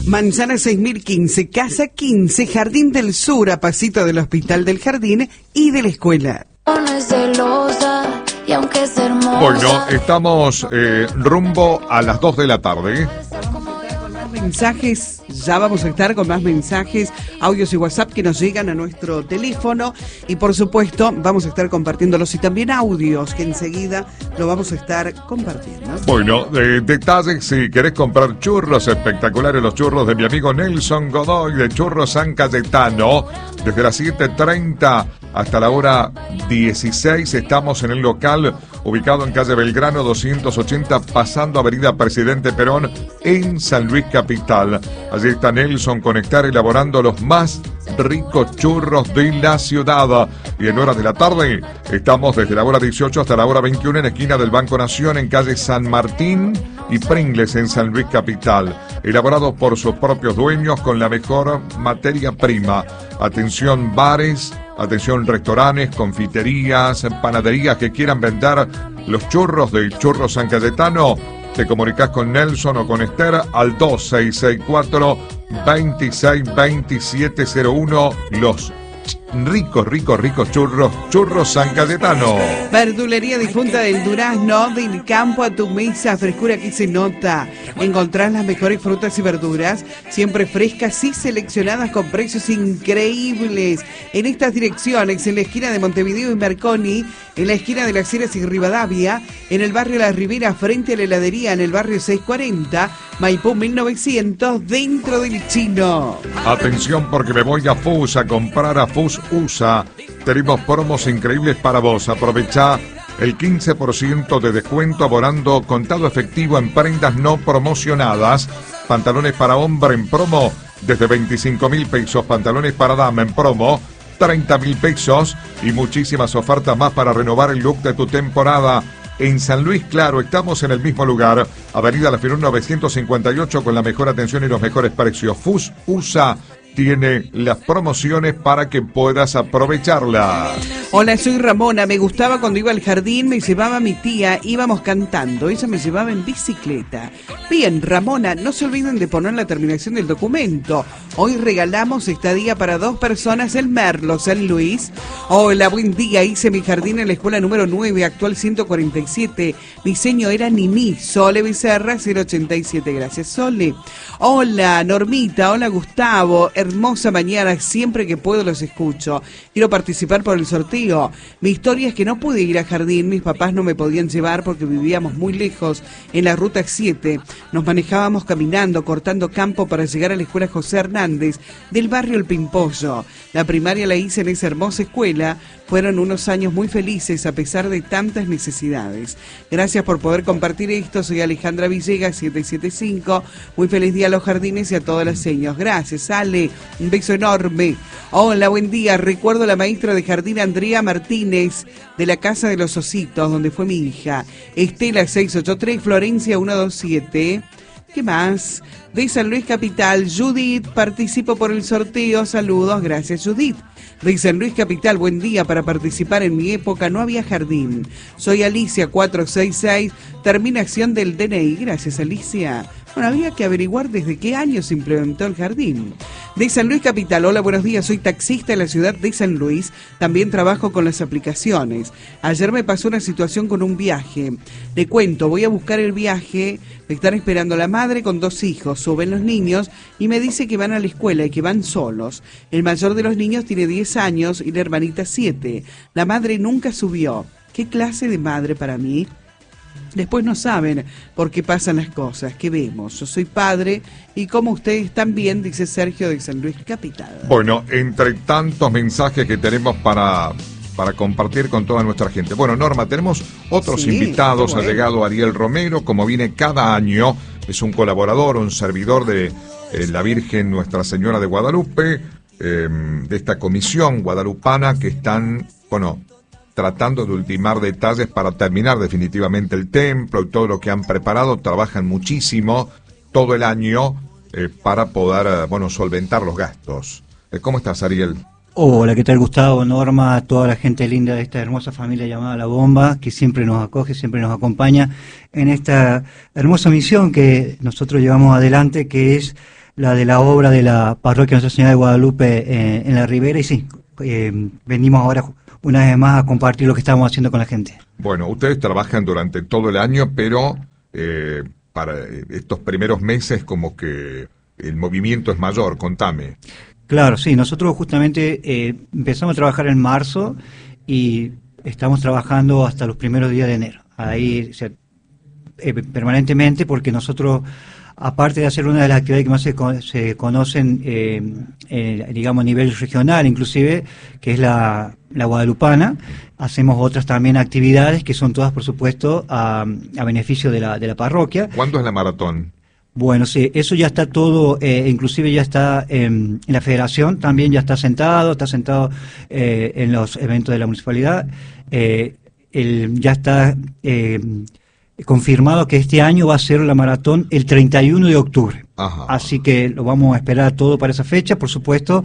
Manzana 6015, Casa 15, Jardín del Sur, a pasito del Hospital del Jardín y de la escuela. Bueno, estamos rumbo a las 2 de la tarde. Mensajes, ya vamos a estar con más mensajes, audios y WhatsApp que nos llegan a nuestro teléfono y por supuesto vamos a estar compartiéndolos y también audios que enseguida lo vamos a estar compartiendo. Bueno, detalles, si querés comprar churros espectaculares, los churros de mi amigo Nelson Godoy de Churros San Cayetano, desde las 7:30 hasta la hora 16 estamos en el local ubicado en calle Belgrano 280, pasando Avenida Presidente Perón en San Luis Capital. Allí está Nelson Conectar elaborando los más ricos churros de la ciudad. Y en horas de la tarde estamos desde la hora 18 hasta la hora 21 en esquina del Banco Nación en calle San Martín y Pringles en San Luis Capital. Elaborados por sus propios dueños con la mejor materia prima. Atención bares, atención restaurantes, confiterías, panaderías que quieran vender los churros de Churros San Cayetano. Te comunicas con Nelson o con Esther al 2664-262701. Los ricos churros San Cayetano. Verdulería Difunta del Durazno, del campo a tu mesa, frescura que se nota. Encontrás las mejores frutas y verduras, siempre frescas y seleccionadas con precios increíbles. En estas direcciones, en la esquina de Montevideo y Merconi, en la esquina de Las Heras y Rivadavia, en el barrio La Ribera, frente a la heladería, en el barrio 640, Maipú 1900, dentro del Chino. Atención porque me voy a FUS a comprar a FUS USA. Tenemos promos increíbles para vos. Aprovecha el 15% de descuento abonando contado efectivo en prendas no promocionadas. Pantalones para hombre en promo desde 25.000 pesos. Pantalones para dama en promo 30.000 pesos. Y muchísimas ofertas más para renovar el look de tu temporada. En San Luis, claro, estamos en el mismo lugar. Avenida La Firón 958 con la mejor atención y los mejores precios. FUS USA tiene las promociones para que puedas aprovecharla. Hola, soy Ramona. Me gustaba cuando iba al jardín, me llevaba mi tía, íbamos cantando. Ella me llevaba en bicicleta. Bien, Ramona, no se olviden de poner la terminación del documento. Hoy regalamos estadía para 2 personas en Merlo, San Luis. Hola, buen día. Hice mi jardín en la escuela número 9, actual 147. Diseño era Nini. Sole Becerra, 087. Gracias, Sole. Hola, Normita. Hola, Gustavo. Hermosa mañana, siempre que puedo los escucho. Quiero participar por el sorteo. Mi historia es que no pude ir al jardín, mis papás no me podían llevar porque vivíamos muy lejos, en la ruta 7. Nos manejábamos caminando, cortando campo para llegar a la escuela José Hernández, del barrio El Pimpollo. La primaria la hice en esa hermosa escuela. Fueron unos años muy felices a pesar de tantas necesidades. Gracias por poder compartir esto. Soy Alejandra Villegas, 775. Muy feliz día a los jardines y a todas las señas. Gracias, Ale. Un beso enorme. Hola, buen día. Recuerdo a la maestra de jardín Andrea Martínez de la Casa de los Ositos, donde fue mi hija. Estela 683, Florencia 127. ¿Qué más? De San Luis Capital, Judith, participo por el sorteo. Saludos, gracias, Judith. De San Luis Capital, buen día. Para participar en mi época no había jardín. Soy Alicia 466, terminación del DNI. Gracias, Alicia. Bueno, había que averiguar desde qué año se implementó el jardín. De San Luis Capital, hola, buenos días, soy taxista en la ciudad de San Luis, también trabajo con las aplicaciones. Ayer me pasó una situación con un viaje. Le cuento, voy a buscar el viaje, me están esperando la madre con 2 hijos, suben los niños y me dice que van a la escuela y que van solos. El mayor de los niños tiene 10 años y la hermanita 7. La madre nunca subió. ¿Qué clase de madre para mí? Después no saben por qué pasan las cosas, que vemos. Yo soy padre y como ustedes también, dice Sergio de San Luis Capital. Bueno, entre tantos mensajes que tenemos para compartir con toda nuestra gente. Bueno, Norma, tenemos otros invitados. Ha llegado Ariel Romero, como viene cada año. Es un colaborador, un servidor de la Virgen Nuestra Señora de Guadalupe, de esta comisión guadalupana que están, bueno, tratando de ultimar detalles para terminar definitivamente el templo y todo lo que han preparado. Trabajan muchísimo todo el año para poder, solventar los gastos. ¿Cómo estás, Ariel? Hola, ¿qué tal Gustavo, Norma, toda la gente linda de esta hermosa familia llamada La Bomba, que siempre nos acoge, siempre nos acompaña en esta hermosa misión que nosotros llevamos adelante, que es la de la obra de la Parroquia Nuestra Señora de Guadalupe en la Ribera, y sí, venimos ahora una vez más a compartir lo que estamos haciendo con la gente. Bueno, ustedes trabajan durante todo el año, pero para estos primeros meses como que el movimiento es mayor, contame. Claro, sí, nosotros justamente empezamos a trabajar en marzo y estamos trabajando hasta los primeros días de enero. Ahí, o sea, permanentemente, porque nosotros, aparte de hacer una de las actividades que más se conocen, digamos, a nivel regional, inclusive, que es la guadalupana, hacemos otras también actividades que son todas, por supuesto, a beneficio de la parroquia. ¿Cuándo es la maratón? Bueno, sí, eso ya está todo, inclusive ya está en la federación, también ya está sentado en los eventos de la municipalidad, ya está confirmado que este año va a ser la maratón el 31 de octubre. Ajá. Así que lo vamos a esperar todo para esa fecha, por supuesto.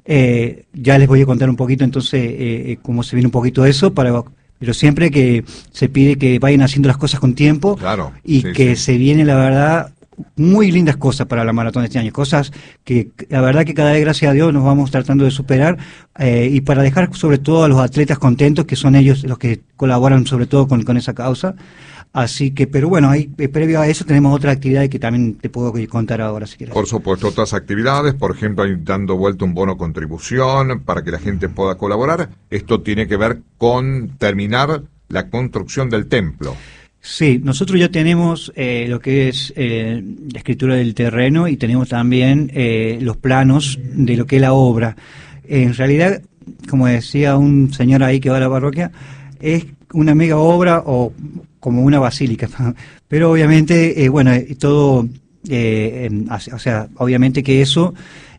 Ya les voy a contar un poquito entonces cómo se viene un poquito eso, pero siempre que se pide que vayan haciendo las cosas con tiempo, claro, y sí, que sí. Se viene, la verdad, muy lindas cosas para la maratón de este año, cosas que la verdad que cada vez, gracias a Dios, nos vamos tratando de superar, y para dejar sobre todo a los atletas contentos, que son ellos los que colaboran sobre todo con esa causa. Así que, pero bueno, ahí previo a eso tenemos otra actividad que también te puedo contar ahora si quieres. Por supuesto, otras actividades, por ejemplo, hay dando vuelta un bono contribución para que la gente pueda colaborar. Esto tiene que ver con terminar la construcción del templo. Sí, nosotros ya tenemos lo que es la escritura del terreno, y tenemos también los planos de lo que es la obra. En realidad, como decía un señor ahí que va a la parroquia, es una mega obra o como una basílica, pero obviamente, bueno, todo, o sea, obviamente que eso,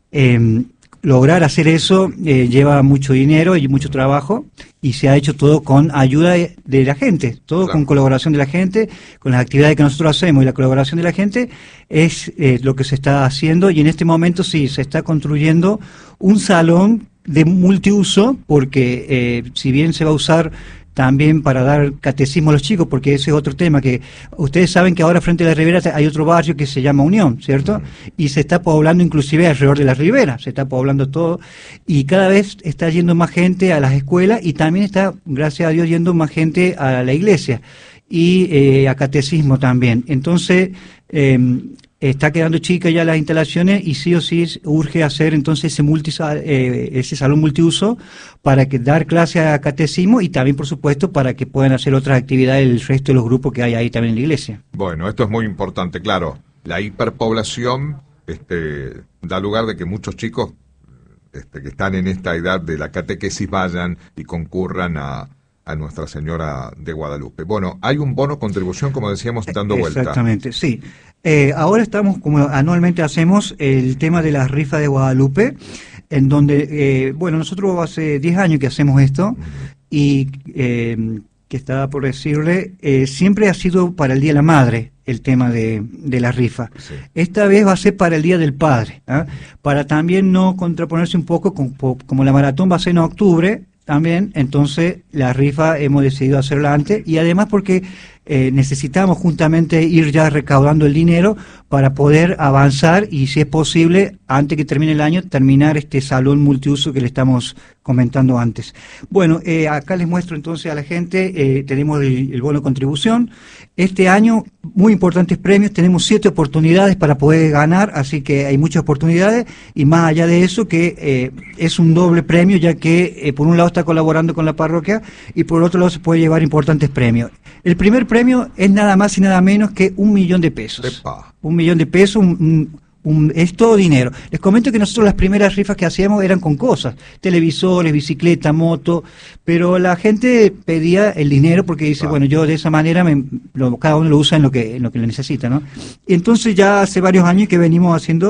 lograr hacer eso lleva mucho dinero y mucho trabajo, y se ha hecho todo con ayuda de la gente, todo claro, con colaboración de la gente, con las actividades que nosotros hacemos, y la colaboración de la gente es lo que se está haciendo. Y en este momento sí, se está construyendo un salón de multiuso, porque si bien se va a usar también para dar catecismo a los chicos, porque ese es otro tema, que ustedes saben que ahora frente a la Ribera hay otro barrio que se llama Unión, ¿cierto? Y se está poblando inclusive alrededor de la Ribera, se está poblando todo, y cada vez está yendo más gente a las escuelas, y también está, gracias a Dios, yendo más gente a la iglesia, y a catecismo también. Entonces, está quedando chica ya las instalaciones, y sí o sí urge hacer entonces ese salón multiuso para dar clase a catecismo, y también, por supuesto, para que puedan hacer otras actividades el resto de los grupos que hay ahí también en la iglesia. Bueno, esto es muy importante, claro. La hiperpoblación da lugar de que muchos chicos que están en esta edad de la catequesis vayan y concurran a Nuestra Señora de Guadalupe. Bueno, hay un bono contribución, como decíamos, dando vuelta. Exactamente, sí. Ahora estamos, como anualmente hacemos, el tema de la rifa de Guadalupe, en donde, bueno, nosotros hace 10 años que hacemos esto, y que estaba por decirle, siempre ha sido para el Día de la Madre el tema de la rifa. Sí. Esta vez va a ser para el Día del Padre, ¿eh? Para también no contraponerse un poco, como la maratón va a ser en octubre, también, entonces la rifa hemos decidido hacerla antes, y además porque necesitamos justamente ir ya recaudando el dinero para poder avanzar, y si es posible, antes que termine el año, terminar este salón multiuso que le estamos comentando antes. Bueno, acá les muestro entonces a la gente, tenemos el bono contribución. Este año, muy importantes premios, tenemos 7 oportunidades para poder ganar, así que hay muchas oportunidades, y más allá de eso, que es un doble premio, ya que por un lado está colaborando con la parroquia, y por otro lado se puede llevar importantes premios. El primer premio es nada más y nada menos que 1 millón de pesos. Epa. 1 millón de pesos, es todo dinero. Les comento que nosotros las primeras rifas que hacíamos eran con cosas, televisores, bicicleta, moto, pero la gente pedía el dinero porque dice, bueno, yo de esa manera cada uno lo usa en lo que le necesita, ¿no? Y entonces ya hace varios años que venimos haciendo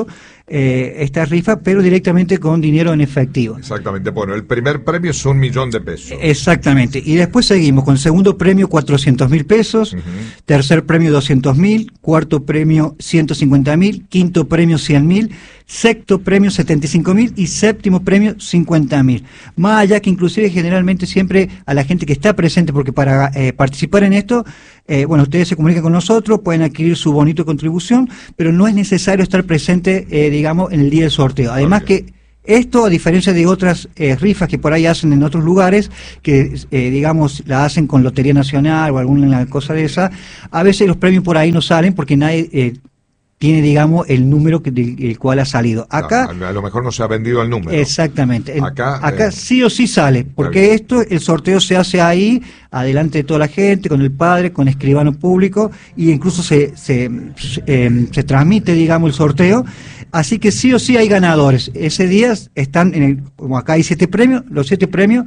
esta rifa, pero directamente con dinero en efectivo. Exactamente. Bueno, el primer premio es 1 millón de pesos. Exactamente. Y después seguimos con segundo premio 400.000 pesos, tercer premio 200.000, cuarto premio 150.000, quinto premio 100.000, sexto premio 75.000 y séptimo premio 50.000. Más allá que inclusive generalmente siempre a la gente que está presente, porque para participar en esto, bueno, ustedes se comunican con nosotros, pueden adquirir su bonito de contribución, pero no es necesario estar presente, digamos, en el día del sorteo. Además que esto, a diferencia de otras rifas que por ahí hacen en otros lugares, que digamos la hacen con Lotería Nacional o alguna cosa de esa, a veces los premios por ahí no salen porque nadie tiene, digamos, el número del cual ha salido. Acá a lo mejor no se ha vendido el número. Exactamente. Acá sí o sí sale, porque el sorteo se hace ahí, adelante de toda la gente, con el padre, con escribano público, y incluso se transmite, digamos, el sorteo. Así que sí o sí hay ganadores. Ese día están como acá hay 7 premios, los 7 premios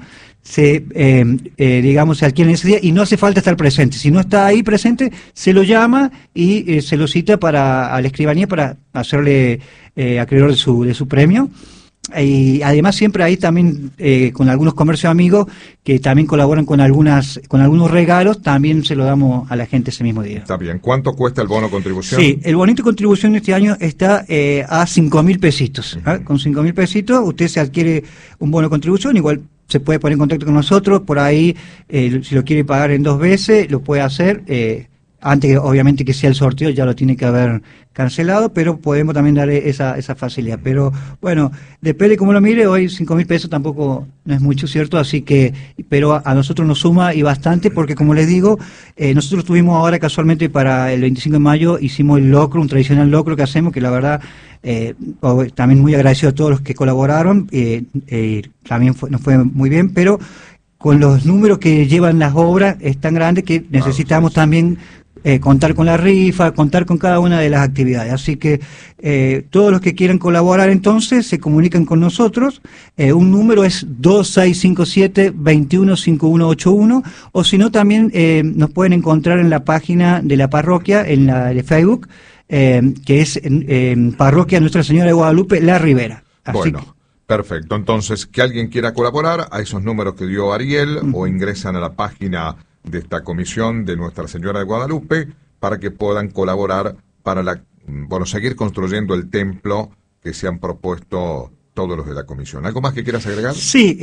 digamos, se adquieren ese día y no hace falta estar presente. Si no está ahí presente, se lo llama y se lo cita a la escribanía para hacerle acreedor de su premio. Y además siempre hay también con algunos comercios amigos que también colaboran con algunos regalos, también se lo damos a la gente ese mismo día. Está bien. ¿Cuánto cuesta el bono contribución? Sí, el bonito de contribución este año está a 5.000 pesitos. Con 5.000 pesitos usted se adquiere un bono de contribución, igual se puede poner en contacto con nosotros, por ahí si lo quiere pagar en 2 veces, lo puede hacer. Antes, obviamente, que sea el sorteo, ya lo tiene que haber cancelado, pero podemos también dar esa facilidad. Pero, bueno, depende de cómo lo mire, hoy 5.000 pesos tampoco no es mucho, ¿cierto? Así que, pero a nosotros nos suma y bastante, porque como les digo, nosotros tuvimos ahora casualmente para el 25 de mayo, hicimos el locro, un tradicional locro que hacemos, que la verdad, también muy agradecido a todos los que colaboraron, también nos fue muy bien, pero con los números que llevan las obras es tan grande que necesitamos también contar con la rifa, contar con cada una de las actividades. Así que todos los que quieran colaborar entonces se comunican con nosotros. Un número es 2657-215181, o si no también nos pueden encontrar en la página de la parroquia, en la de Facebook, que es Parroquia Nuestra Señora de Guadalupe, La Ribera. Así bueno. Perfecto, entonces que alguien quiera colaborar a esos números que dio Ariel o ingresan a la página de esta comisión de Nuestra Señora de Guadalupe para que puedan colaborar para seguir construyendo el templo que se han propuesto todos los de la comisión. ¿Algo más que quieras agregar? Sí,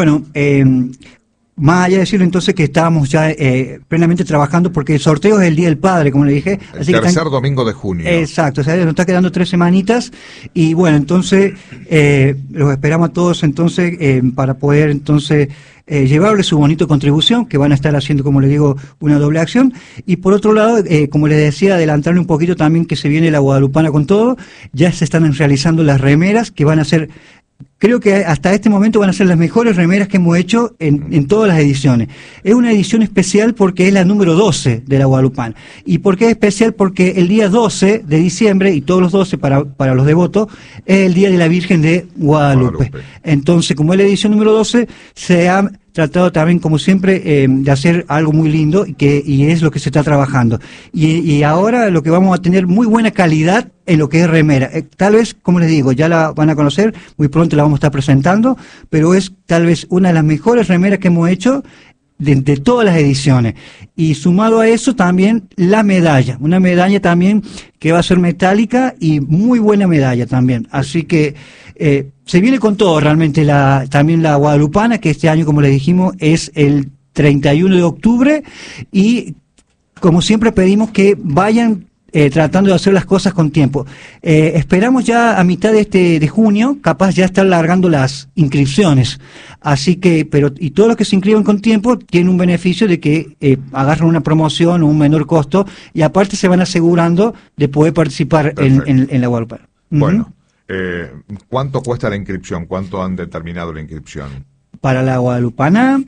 más allá de decirlo entonces que estábamos ya plenamente trabajando, porque el sorteo es el Día del Padre, como le dije. El tercer domingo de junio. Exacto, o sea, nos está quedando 3 semanitas y bueno, entonces los esperamos a todos entonces para poder entonces llevarle su bonito contribución, que van a estar haciendo, como le digo, una doble acción. Y por otro lado, como les decía, adelantarle un poquito también que se viene la Guadalupana con todo. Ya se están realizando las remeras que van a ser... Creo que hasta este momento van a ser las mejores remeras que hemos hecho en todas las ediciones. Es una edición especial porque es la número 12 de la Guadalupana. ¿Y por qué es especial? Porque el día 12 de diciembre, y todos los 12 para los devotos, es el Día de la Virgen de Guadalupe. Entonces, como es la edición número 12, se ha tratado también, como siempre, de hacer algo muy lindo y es lo que se está trabajando. Y ahora lo que vamos a tener muy buena calidad en lo que es remera. Tal vez, como les digo, ya la van a conocer, muy pronto la vamos a estar presentando, pero es tal vez una de las mejores remeras que hemos hecho de todas las ediciones. Y sumado a eso también la medalla, una medalla también que va a ser metálica y muy buena medalla también. Así que se viene con todo realmente también la Guadalupana, que este año, como les dijimos, es el 31 de octubre y como siempre pedimos que vayan tratando de hacer las cosas con tiempo. Esperamos ya a mitad de junio, capaz ya estar largando las inscripciones. Así que, y todos los que se inscriban con tiempo tienen un beneficio de que agarran una promoción o un menor costo y aparte se van asegurando de poder participar en la Guadalupana. Bueno, ¿cuánto cuesta la inscripción? ¿Cuánto han determinado la inscripción? Para la Guadalupana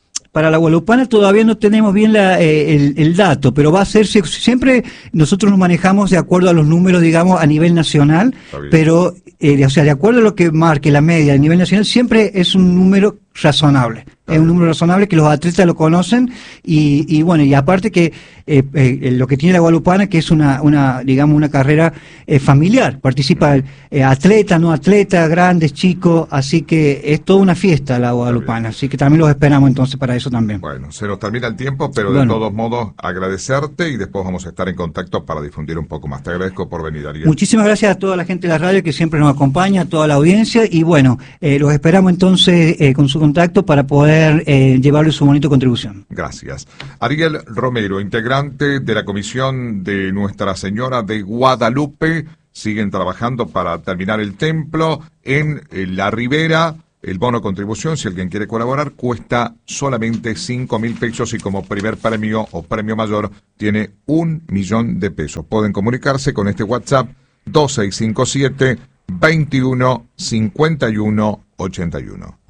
todavía no tenemos bien el dato, pero va a ser, siempre nosotros nos manejamos de acuerdo a los números, digamos, a nivel nacional, pero, o sea, de acuerdo a lo que marque la media a nivel nacional, siempre es un número razonable. Es un número razonable que los atletas lo conocen y bueno, y aparte que lo que tiene la Guadalupana, que es digamos, una carrera familiar. Participa atleta, no atleta, grandes, chicos, así que es toda una fiesta la Guadalupana. Así que también los esperamos entonces para eso también. Bueno, se nos termina el tiempo, pero de todos modos agradecerte y después vamos a estar en contacto para difundir un poco más. Te agradezco por venir, Ariel. Muchísimas gracias a toda la gente de la radio que siempre nos acompaña, a toda la audiencia y bueno, los esperamos entonces con su contacto para poder llevarle su bonita contribución. Gracias. Ariel Romero, integrante de la comisión de Nuestra Señora de Guadalupe, siguen trabajando para terminar el templo en La Ribera. El bono contribución, si alguien quiere colaborar, cuesta solamente 5.000 pesos y como primer premio o premio mayor tiene 1.000.000 de pesos. Pueden comunicarse con este WhatsApp 2657 21 51 81.